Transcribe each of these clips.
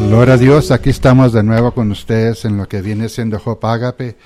Gloria a Dios, aquí estamos de nuevo con ustedes en lo que viene siendo Hope Agape.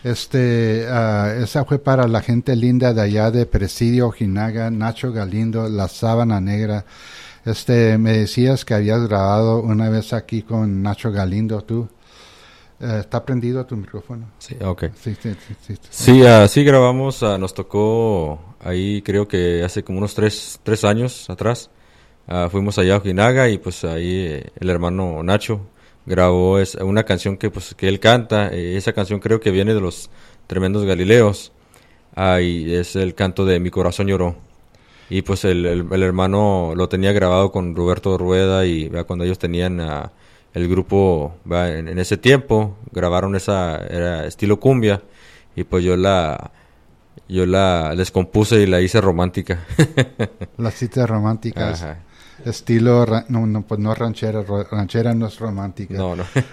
Esa fue para la gente linda de allá de Presidio, Ojinaga, Nacho Galindo, La Sábana Negra. Me decías que habías grabado una vez aquí con Nacho Galindo, ¿tú? ¿Está prendido tu micrófono? Sí, ok. Sí. Sí, grabamos, nos tocó ahí creo que hace como unos tres años atrás. Fuimos allá a Ojinaga y pues ahí el hermano Nacho grabó una canción que él canta. Esa canción creo que viene de los Tremendos Galileos. Y es el canto de Mi Corazón Lloró. Y pues el hermano lo tenía grabado con Roberto Rueda y cuando ellos tenían el grupo en ese tiempo, grabaron era estilo cumbia y pues yo la descompuse y la hice romántica. Las citas románticas. Ajá. Estilo, pues no ranchera no es romántica. No.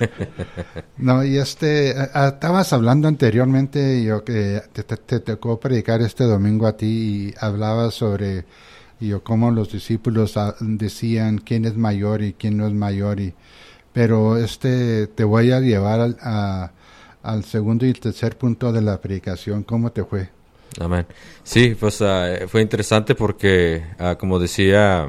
No, y estabas hablando anteriormente, yo que te tocó predicar este domingo a ti y hablabas sobre cómo los discípulos decían quién es mayor y quién no es mayor, pero te voy a llevar al segundo y tercer punto de la predicación. ¿Cómo te fue? Amén. Sí, pues fue interesante porque como decía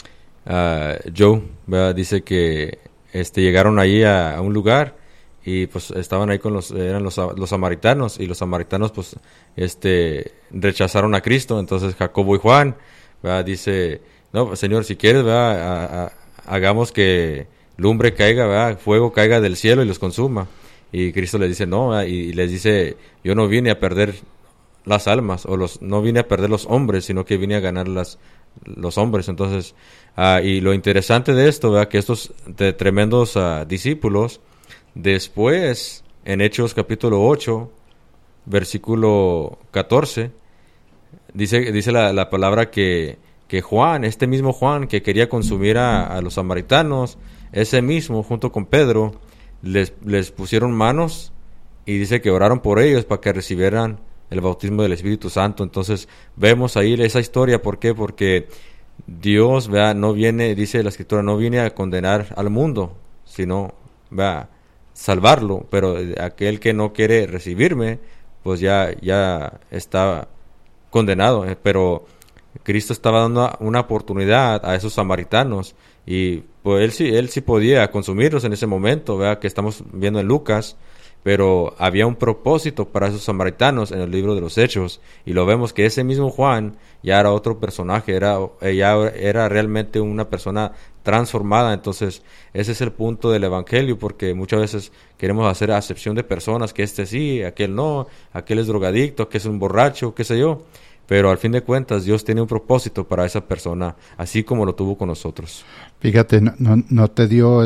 Joe, ¿verdad? Dice que llegaron ahí a un lugar y pues estaban ahí eran los samaritanos, y los samaritanos pues rechazaron a Cristo. Entonces Jacobo y Juan, ¿verdad? Dice, no, Señor, si quieres, ¿verdad? Hagamos que lumbre caiga, ¿verdad? Fuego caiga del cielo y los consuma. Y Cristo les dice no, ¿verdad? Y les dice, yo no vine a perder las almas, no vine a perder los hombres, sino que vine a ganar los hombres. Entonces, y lo interesante de esto, ¿verdad? Que estos tremendos discípulos, después, en Hechos capítulo 8, versículo 14, dice la palabra que Juan, este mismo Juan que quería consumir a los samaritanos, ese mismo, junto con Pedro, les pusieron manos y dice que oraron por ellos para que recibieran el bautismo del Espíritu Santo. Entonces vemos ahí esa historia. ¿Por qué? Porque Dios, ¿verdad? No viene, dice la Escritura, no viene a condenar al mundo, sino a salvarlo. Pero aquel que no quiere recibirme, pues ya está condenado. Pero Cristo estaba dando una oportunidad a esos samaritanos y pues él sí podía consumirlos en ese momento, ¿verdad? Que estamos viendo en Lucas. Pero había un propósito para esos samaritanos en el libro de los Hechos, y lo vemos que ese mismo Juan ya era otro personaje, era realmente una persona transformada. Entonces ese es el punto del evangelio, porque muchas veces queremos hacer acepción de personas, que sí, aquel no, aquel es drogadicto, aquel es un borracho, qué sé yo, pero al fin de cuentas Dios tiene un propósito para esa persona, así como lo tuvo con nosotros. Fíjate, no te dio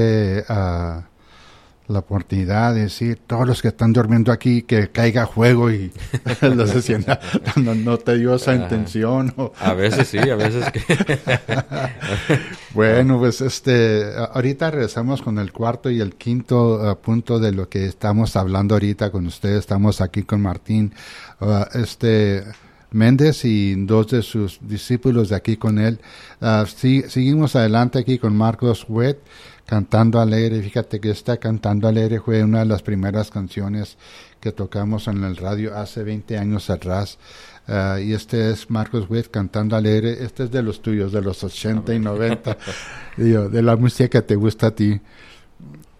la oportunidad de decir, todos los que están durmiendo aquí, que caiga fuego, y los decían, no te dio esa intención. A veces sí, a veces que... Bueno, pues ahorita regresamos con el cuarto y el quinto punto de lo que estamos hablando ahorita con ustedes. Estamos aquí con Martín Méndez y dos de sus discípulos de aquí con él. Seguimos adelante aquí con Marcos Witt, Cantando Alegre. Fíjate que Cantando Alegre fue una de las primeras canciones que tocamos en el radio hace 20 años atrás. Y es Marcos Witt, Cantando Alegre. Este es de los tuyos, de los 80 y 90, de la música que te gusta a ti.